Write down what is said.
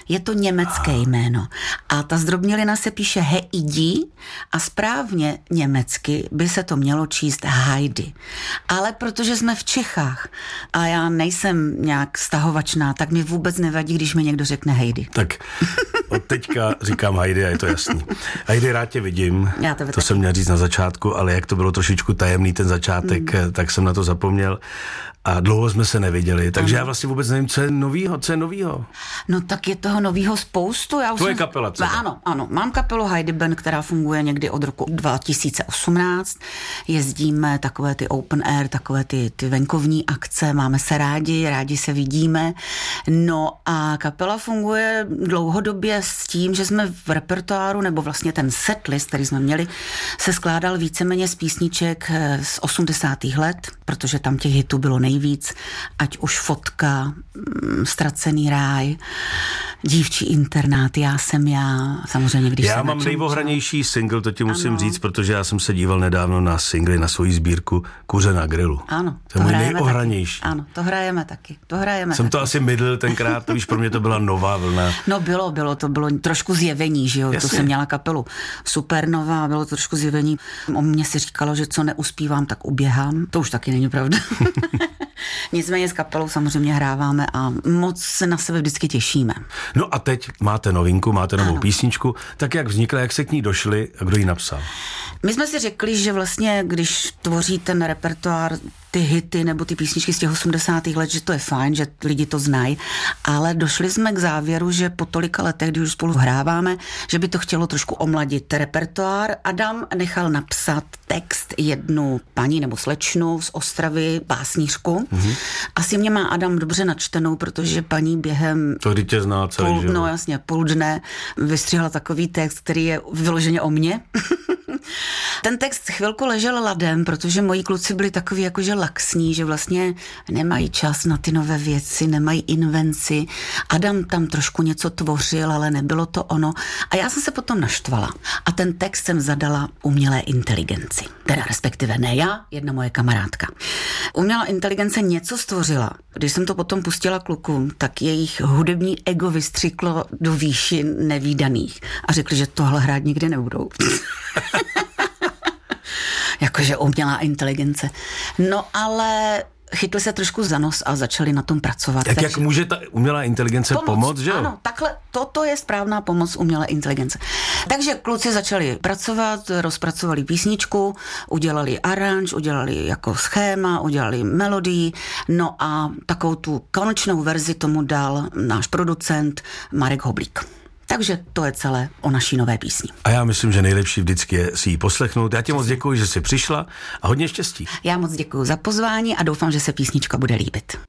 Je to německé jméno. A ta zdrobnělina se píše Heidi a správně německy by se to mělo číst Heidi. Ale protože jsme v Čechách a já nejsem nějak stahovačná, tak mi vůbec nevadí, když mi někdo řekne Heidi. Tak od teďka říkám Heidi a je to jasný. Heidi, rád tě vidím. To jsem měl říct na začátku, ale jak to bylo trošičku tajemný ten začátek, tak jsem na to zapomněl. A dlouho jsme se neviděli, takže já vlastně vůbec nevím, co je novýho. No tak je toho novýho spoustu. Tvoje kapela třeba. Ano, mám kapelu Heidi Band, která funguje někdy od roku 2018. Jezdíme takové ty open air, takové ty venkovní akce, máme se rádi se vidíme. No a kapela funguje dlouhodobě s tím, že jsme v repertoáru, nebo vlastně ten setlist, který jsme měli, se skládal víceméně z písniček z 80. let, protože tam těch hitů bylo nejvíc, ať už Fotka, Ztracený ráj, Dívčí internát, Já jsem já, samozřejmě když já mám nejvohranější single, to ti musím říct, protože já jsem se díval nedávno na singly, na svoji sbírku Kuře na grilu. Ano, to je můj nejohranější. Ano, to hrajeme taky. Jsem to asi mydlil tenkrát, to víš, pro mě to byla nová vlna. No to bylo trošku zjevení, že jo, Jasně. To jsem měla kapelu Supernova, bylo to trošku zjevení. O mně se říkalo, že co neuspívám, tak uběhám. To už taky není pravda. Nicméně s kapelou samozřejmě hráváme a moc se na sebe vždycky těšíme. No a teď máte novinku, máte novou písničku, tak jak vznikla, jak se k ní došli a kdo ji napsal? My jsme si řekli, že vlastně, když tvoří ten repertoár, ty hity nebo ty písničky z těch 80. let, že to je fajn, že lidi to znají, ale došli jsme k závěru, že po tolika letech, když už spolu hráváme, že by to chtělo trošku omladit repertoár. Adam nechal napsat text jednu paní nebo slečnu z Ostravy, básnířku. Asi mě má Adam dobře načtenou, protože paní během... To kdy tě zná celý, že? No jasně, půl dne vystřihla takový text, který je vyloženě o mně. Ten text chvilku ležel ladem, protože moji kluci byli takový jakože laxní, že vlastně nemají čas na ty nové věci, nemají invenci. Adam tam trošku něco tvořil, ale nebylo to ono. A já jsem se potom naštvala. A ten text jsem zadala umělé inteligenci. Teda respektive ne já, jedna moje kamarádka. Umělá inteligence něco stvořila. Když jsem to potom pustila klukům, tak jejich hudební ego vystřiklo do výšin nevídaných. A řekli, že tohle hrát nikdy nebudou. Jakože umělá inteligence. No ale chytli se trošku za nos a začali na tom pracovat. Tak jak může ta umělá inteligence pomoct, že jo? Ano, takhle, toto je správná pomoc umělé inteligence. Takže kluci začali pracovat, rozpracovali písničku, udělali aranž, udělali jako schéma, udělali melodii, no a takovou tu konečnou verzi tomu dal náš producent Marek Hoblík. Takže to je celé o naší nové písni. A já myslím, že nejlepší vždycky je si ji poslechnout. Já ti moc děkuji, že jsi přišla a hodně štěstí. Já moc děkuji za pozvání a doufám, že se písnička bude líbit.